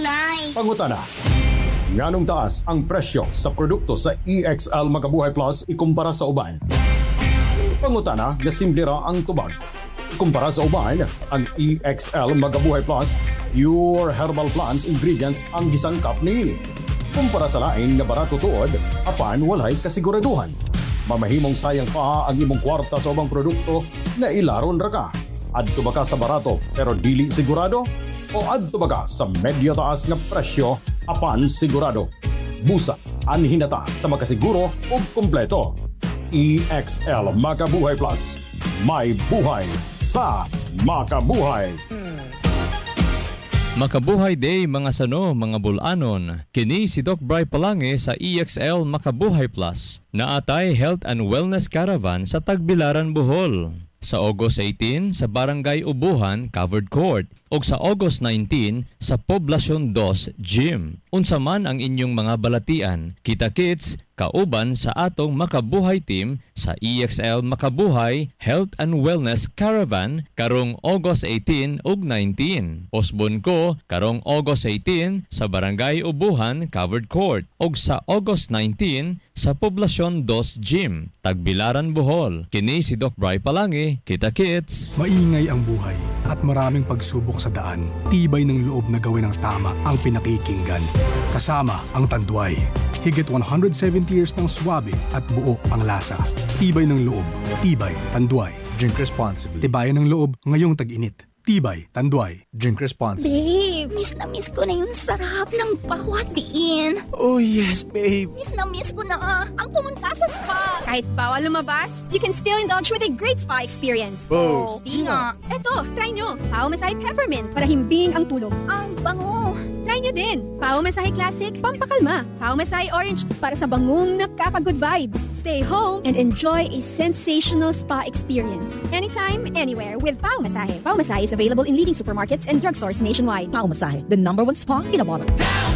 Nay. Pangutana. Nganong taas ang presyo sa produkto sa EXL Makabuhay Plus ikumpara sa uban? Pangutana nga simple ra ang tubag. Kumpara sa uban, ang EXL Makabuhay Plus pure herbal plants ingredients ang gisangkap niini. Kumpara sa lain nga barato tuod, apan walay kasiguraduhan. Mamahimong sayang pa ang imong kwarta sa ubang produkto na ilaron ra ka. Adto ba ka sa barato pero dili sigurado? O adto ba ka sa medyo taas nga presyo apan sigurado? Busa ang hinata sa makasiguro o kumpleto. EXL Makabuhay Plus. May buhay sa makabuhay. Makabuhay Day mga sano, mga bulanon. Kini si Doc Bry Palange sa EXL Makabuhay Plus na atay Health and Wellness Caravan sa Tagbilaran, Bohol. Sa August 18 sa Barangay Ubuhan, Covered Court. O sa August 19 sa Poblacion 2 Gym. Unsa man ang inyong mga balatian, kita-kits, kauban sa atong Makabuhay team sa EXL Makabuhay Health and Wellness Caravan karong August 18 ug 19. Osbon ko karong August 18 sa Barangay Ubuhan, Covered Court. O sa August 19 sa Poblacion 2 Gym, Tagbilaran, Bohol. Kini si Doc Bry Palange, kita-kits. Maingay ang buhay at maraming pagsubok sa daan. Tibay ng loob na gawin ang tama ang pinakikinggan. Kasama ang Tanduay. Higit 170 years ng swabe at buo ang lasa. Tibay ng loob. Tibay, Tanduay. Drink responsibly. Tibayan ng loob ngayong tag-init. Tibay, Tanduay. Drink responsibly. Babe, miss na miss ko na yung sarap ng pahwatiin. Oh yes, babe. Miss ko na ang pumunta sa spa. Kahit bawal lumabas, you can still indulge with a great spa experience. Oh. Di nga. Eto, try nyo. Pao Masahe Peppermint para himbing ang tulog. Ang bango. Try nyo din. Pao Masahe Classic, pampakalma. Pao Masahe Orange para sa bangong nakaka-good vibes. Stay home and enjoy a sensational spa experience. Anytime, anywhere with Pao Masahe. Pao Masahe is available in leading supermarkets and drugstores nationwide. Pao Masahe, the #1 spa in a bottle.